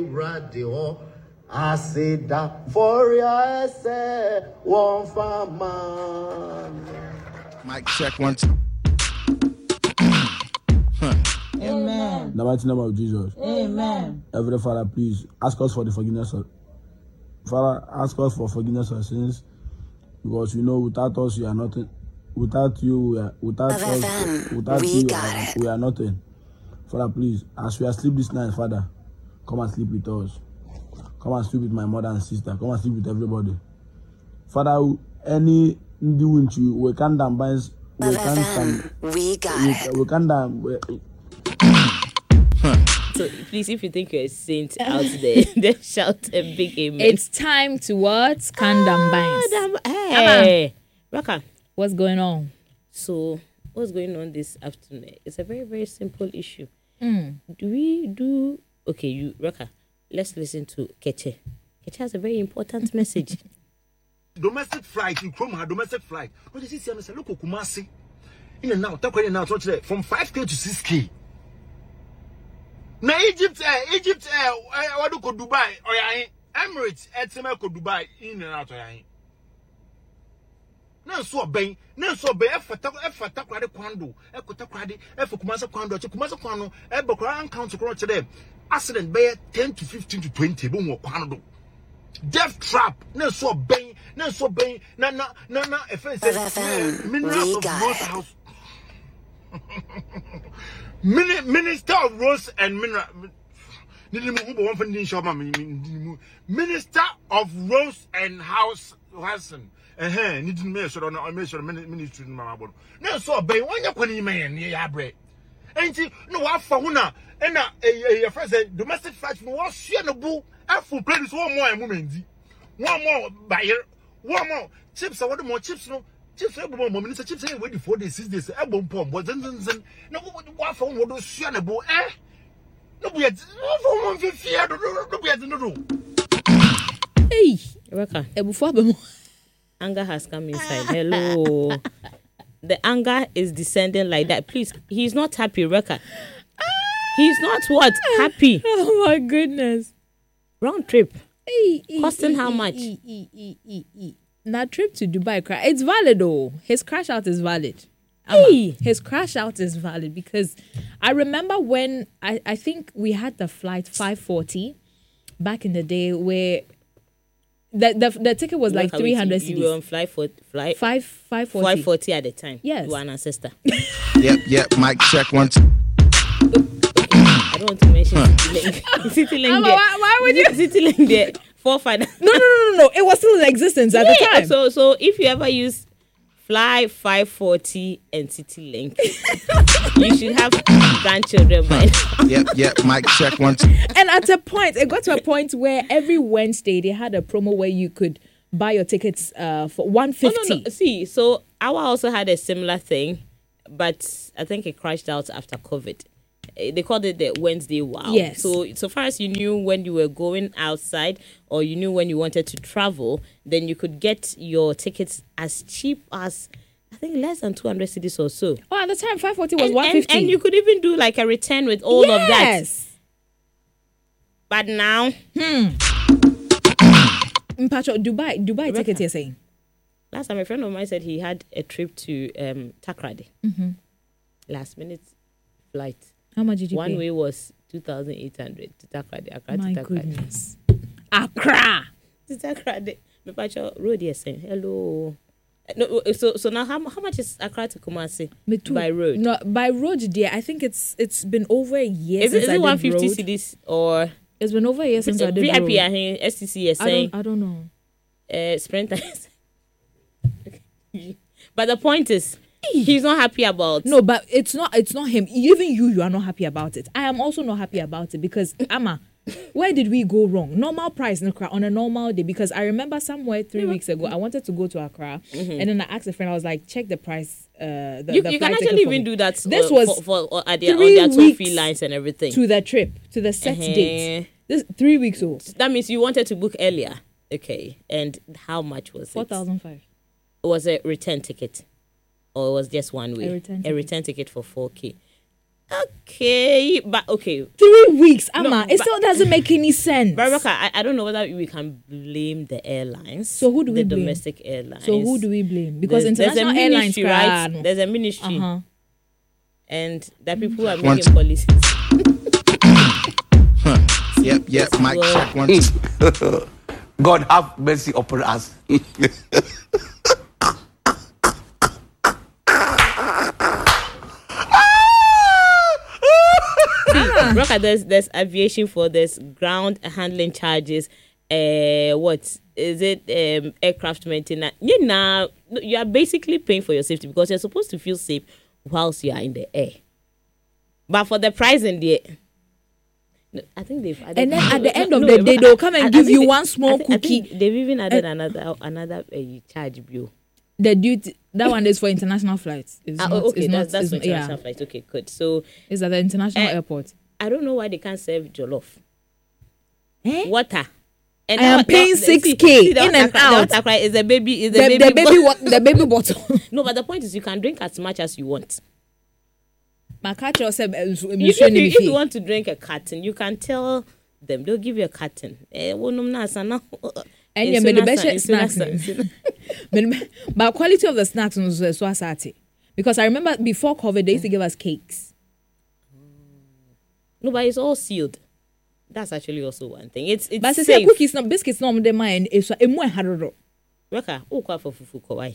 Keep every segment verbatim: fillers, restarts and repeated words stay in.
Radio. I said that for your say one for man. Mic check one two. Amen. The mighty name of Jesus. Amen. Heavenly Father, please ask us for the forgiveness of Father, ask us for forgiveness of sins, because you know without us you are nothing. Without you, we are, without us, without we you, got uh, it. we are nothing. Father, please, as we are asleep this night, Father, come and sleep with us. Come and sleep with my mother and sister. Come and sleep with everybody. Father, any ndi winchu we can down binds we can we got we, it. we can down. We, So please, if you think you're a saint out there, then shout a big amen. It's time to what? Calm down, binds. Hey, Raka. What's going on? So, what's going on this afternoon? It's a very, very simple issue. Mm. Do we do... Okay, you, Raka, let's listen to Keche. Keche has a very important message. Domestic flight, in Chrome, domestic flight. What is this? Look, Kumasi. In and out, now, from five K to six K. Now, Egypt, uh, Egypt, uh, what do you Dubai? Or Emirates, Etima, Dubai, in and out. Now, so bay, now so bay, F for Takwadi Kwando, Ekotakwadi, F for Kumasa Kwando, Kumasa Kwano, Ebokran Council to them. Accident bay ten to fifteen to twenty, boom, or Kwando. Death trap, no so bay, no so bay, na na na na, if it's minerals of Rose House. Minister of Rose and Mineral. Minister of Rose and House Hassan. Eh, need to measure on a measure ministry in my body. No, so bay one your queen man near your bread. Ain't you? No, I found una and a friend said domestic flight from what she and a bull. I full play this one more woman. One more buyer, one more chips. I want more chips. No chips. Every moment, chips ain't waiting for days, six days. Elbow pump, but then, then, no, what for what those she and a bull, eh? No, we had no one fifty. No, we had no room. Hey, Raka, anger has come inside. Hello. The anger is descending like that. Please, he's not happy, Raka. He's not what? Happy. Oh my goodness. Round trip. E, e, Costing e, how e, much? E, e, e, e, e. Now, trip to Dubai, cra- it's valid though. His crash out is valid. Hey. His crash out is valid because I remember when I, I think we had the flight five forty back in the day where the the, the ticket was like three hundred You were on flight for flight five five forty. five forty at the time. Yes. You were an ancestor. Yep, yep. Mic check one two. I don't want to mention City Link. City Link Amma, there. why- why would you- City Link there? Four five. No, no, no, no, no. It was still in existence at the Yeah, time. So so if you ever use Fly five forty and City Link, you should have grandchildren by now. Yep, yep. Mic check one two. And at a point, it got to a point where every Wednesday they had a promo where you could buy your tickets uh, for one Oh, fifty. no, no. See, so our also had a similar thing, but I think it crashed out after COVID. Eh, They called it the Wednesday wow. Yes. So so far as you knew when you were going outside or you knew when you wanted to travel, then you could get your tickets as cheap as I think less than two hundred cedis or so. Oh, at the time, five forty was And, one and, fifty. and you could even do like a return with all of that. Yes. But now, Mpacho, Dubai, Dubai ticket, you're saying? last time a friend of mine said he had a trip to um, Takrady. Last minute flight. How much did you One pay? way was two thousand eight hundred to Takrady. Accra My to Takrady. goodness. Accra. To Takrady. Me pacho road here saying hello. Uh, No, so so now how how much is Accra to Kumasi Me too. by road? No, by road, dear. I think it's it's been over a year Is it, since is I it did one fifty road. cedis or It's been over a year since I did V I P? road. I think S T C is I saying don't, I don't know. uh, Sprinter. But the point is, he's not happy about. No, but it's not. It's not him. Even you, you are not happy about it. I am also not happy about it because Amma, where did we go wrong? Normal price in Accra on a normal day. Because I remember somewhere three weeks ago, I wanted to go to Accra, and then I asked a friend. I was like, check the price. Uh, the, You, the you can flight ticket actually for even me. do that. This uh, was for, for uh, at their, on three their toll weeks free lines and everything. to the trip to the set Uh-huh. date. This three weeks old. That means you wanted to book earlier. Okay, and how much was Four it? thousand five. Was a return ticket, or it was just one way? A return A ticket. return ticket for four k. Okay, but okay. Three weeks, Amma. No, it but- still doesn't make any sense. But Rebecca, I, I don't know whether we can blame the airlines. So who do we the blame? domestic airlines. So who do we blame? Because There's- there's a international airlines, ministry, right? right? There's a ministry, Uh-huh. and the people who are One- making policies. Yep, yep, mic Well- check one, two. God have mercy upon us. Rocker, there's there's aviation for there's ground handling charges. Uh, what is it? Um, aircraft maintenance. You know, you are basically paying for your safety because you're supposed to feel safe whilst you are in the air. But for the price in the air, no, I think they've added. And then at the no, end of no, the no, day, I- they'll come and I- I give think you they- one small I thi- I think cookie. they've even added another another uh, charge bill. The duty that one is for international flights. It's Ah, not, okay, it's that's not, that's it's, for international yeah. flights. Okay, good. So It's at the international Eh, airport. I don't know why they can't serve jollof. Eh? Water. And I am that- paying that- see- six K see, the in water and cry- out. The water cry is the baby. Is The, the, the baby. baby, bo- what? The baby bottle. No, but the point is, you can drink as much as you want. My catch yourself. You, if, you, if you want to drink a carton, you can tell them. They'll give you a carton. Eh, wo nom na asa na- And Nsu yeah, but the na best asa- nsu na snacks. asa- nsu na- but, but quality of the snacks was so asati. Because I remember before COVID, they used to give us cakes. No, but it's all sealed. That's actually also one thing. It's it's But I say safe. cookies, no biscuits, no them mind. It's a more harder. Reka, oh, kwa for fufu kowai.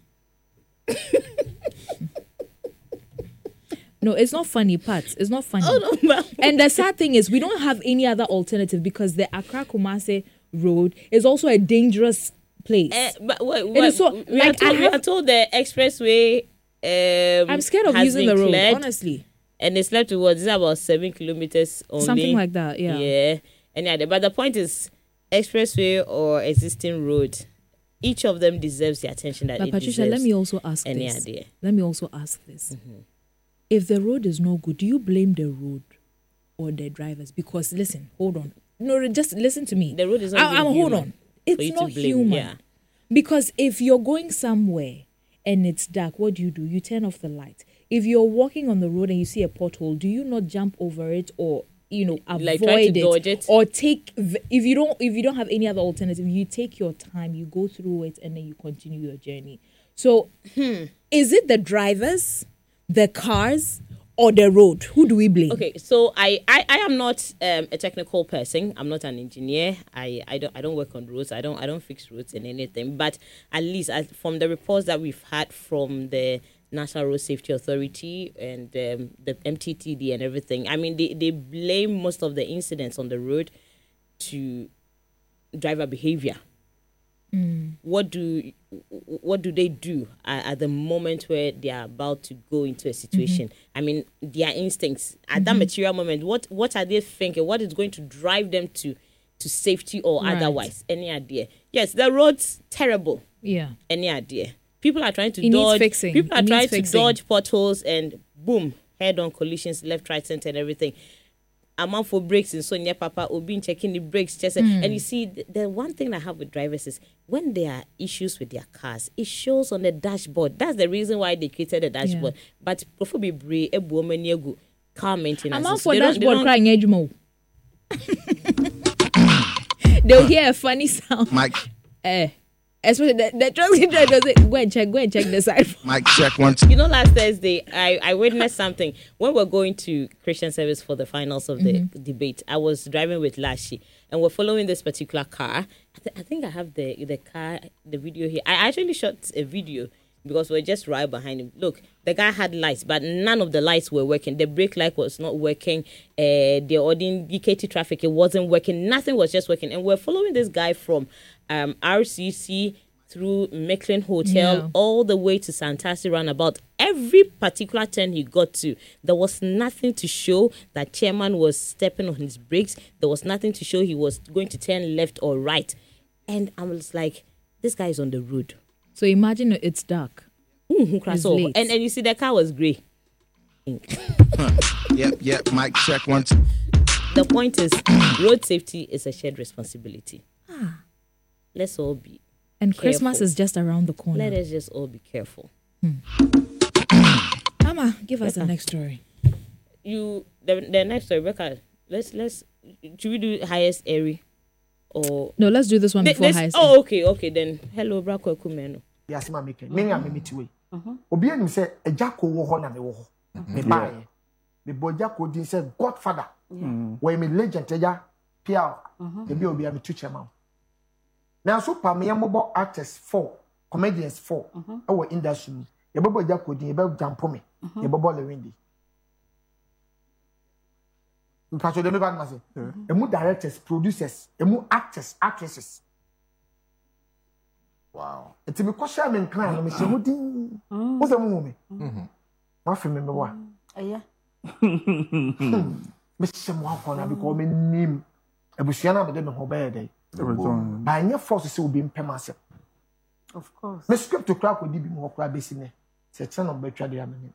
No, it's not funny, Pat. It's not funny. Oh no, but And the sad thing is, we don't have any other alternative because the Accra Kumasi road is also a dangerous place. Eh, but what, It what, is so- we, like, are told, I we have- are told the expressway. Um, I'm scared of has using the been road, cleared, honestly. and it's left towards it's about seven kilometers only. Something like that, yeah. Yeah, and yeah, but the point is, expressway or existing road, each of them deserves the attention that But it Patricia, deserves. let me also ask any this. idea. Let me also ask this. If the road is no good, do you blame the road or the drivers? Because listen, hold on. No, just listen to me. The road is not I, even I'm hold human on. for It's you to not blame, human. yeah. Because if you're going somewhere and it's dark, what do you do? You turn off the light. If you're walking on the road and you see a pothole, do you not jump over it or you know avoid Like try to it, dodge it? or take v- if you don't if you don't have any other alternative, you take your time, you go through it, and then you continue your journey. So, Hmm. is it the drivers, the cars, or the road? Who do we blame? Okay, so I, I, I am not um, a technical person. I'm not an engineer. I, I don't I don't work on roads. I don't I don't fix roads and anything. But at least as, from the reports that we've had from the National Road Safety Authority and um, the M T T D and everything, I mean they, they blame most of the incidents on the road to driver behavior. What do what do they do at, at the moment where they are about to go into a situation? I mean, their instincts at that material moment. What what are they thinking? What is going to drive them to to safety or Right. otherwise? Any idea? Yes, the road's terrible. Yeah. Any idea? People are trying to It needs dodge. fixing. People are It trying needs to fixing. dodge potholes and boom, head-on collisions, left, right, center, and everything. A man for brakes and so near Papa or being checking the brakes. Just Hmm. and you see, the, the one thing I have with drivers is when there are issues with their cars, it shows on the dashboard. That's the reason why they created the dashboard. But before we break, a woman go car maintenance. I'm out for They don't- they dashboard don't- crying Ejmo. They'll hear a funny sound. Mic, Eh. Especially the, the traffic driver does it. Go and check, go and check the side. mic check one, two. You know, last Thursday, I, I witnessed something. When we're going to Christian service for the finals of the debate, I was driving with Lashi, and we're following this particular car. I, th- I think I have the the car, the video here. I actually shot a video because we're just right behind him. Look, the guy had lights, but none of the lights were working. The brake light was not working. Uh, the ordinary D K T traffic, it wasn't working. Nothing was just working. And we're following this guy from um, R C C through Mecklin Hotel Yeah. all the way to Santasi roundabout. Every particular turn he got to, there was nothing to show that chairman was stepping on his brakes. There was nothing to show he was going to turn left or right. And I was like, this guy is on the road. So imagine it's dark. Mm, It's so, late. and, and you see the car was grey. Yep, yep, mic check one, two. The point is, road safety is a shared responsibility. Let's all be, And Christmas Careful. is just around the corner. let us just all be careful. Mama, give us the next story. you the the next story, Rebecca. Let's let's should we do highest area or No, let's do this one Th- before this- highest. Oh, okay, okay then. Hello, Brako Kumeno. Yes, ma make me a me meet way. Obi anim say ejako wo ho na me wo ho. Me bae. Me bojako din say Godfather. Where me legend eja Pia. E bi obi am teacher ma. Now so pa me mobo artists four, comedians four. Our industry. E bebo ejako din e be jampo me. E bebo le windy. Mpacho de me ba na say. Emu directors, producers, emu actors, actresses. Wow. Eti me ko share me nkran no me se mudin. Wo se mu me. Mhm. Ma fe me me wa. Aya. Me se mu akọ na because me nim. Ebusua na be de me ho be dey. Ba nya force se obi mpem ase. Of course. Me script to crack odi bi mo kra be si ne. Se tena no betwa de amene.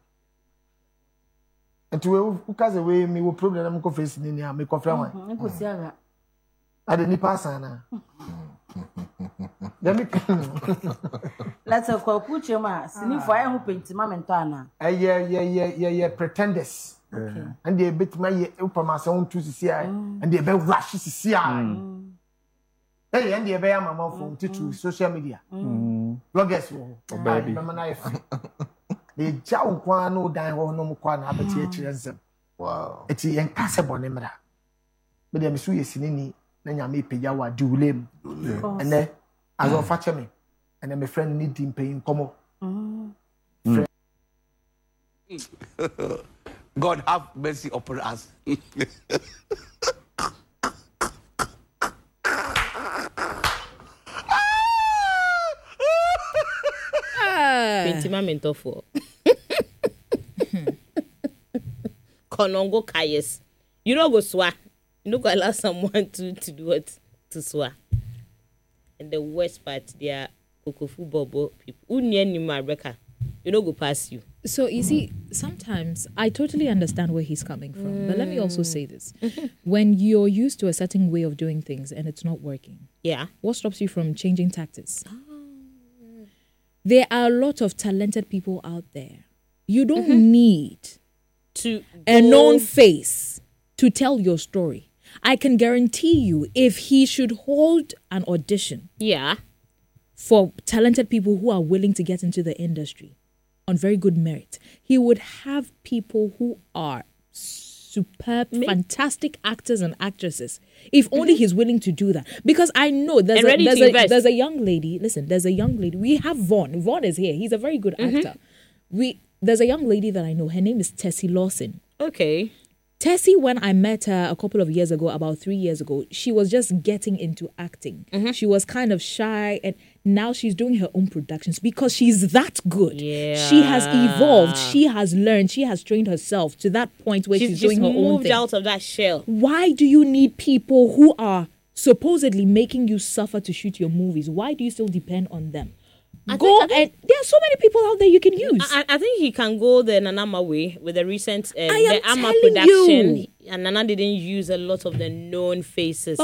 Enti we u ka se we me wo problem na me ko face ni ni a me ko fra wan. Mhm. Ko si ara. Ade ni pass na. Let me Let's have a push ma. Sini for I who paint ma mentana. Eh yeah yeah yeah yeah yeah pretenders. Okay. And they bit my upama say on to see I and they be rush see I. Hey and they be am mama phone to social media. Bloggers wo. Baby. Mama na if. They jaw kwa no dan ho no kwa na abeti a kire nsem. Wow. Eti yen kase bone mra. Me dem so yesini ni na nyame pegya wa diulem. And as of fache me and my friend need him paying come. God have mercy upon us. Pentima mentofo. Konongo kayes. You don't go swa. You don't go allow someone to to do what to swa. And the worst part, they are Kokofu Bobo people. Who near you, Rebecca? You don't go past you. So you see, sometimes I totally understand where he's coming from. Mm. But let me also say this. When you're used to a certain way of doing things and it's not working, Yeah. what stops you from changing tactics? There are a lot of talented people out there. You don't Mm-hmm. need To a go- known face to tell your story. I can guarantee you, if he should hold an audition Yeah. for talented people who are willing to get into the industry on very good merit, he would have people who are superb, fantastic actors and actresses. If only he's willing to do that. Because I know there's, And a, ready there's, to a, invest. there's a young lady. Listen, there's a young lady. We have Vaughn. Vaughn is here. He's a very good actor. We There's a young lady that I know. Her name is Tessie Lawson. Okay. Tessie, when I met her a couple of years ago, about three years ago, she was just getting into acting. She was kind of shy, and now she's doing her own productions because she's that good. Yeah. She has evolved. She has learned. She has trained herself to that point where she's, She's, doing she's her own moved thing. out of that shell. Why do you need people who are supposedly making you suffer to shoot your movies? Why do you still depend on them? I Go think- I think- and there are so many people out there you can use. I, I think he can go the Nanama way with the recent uh, I am the Ama telling production. you. And Nana didn't use a lot of the known faces.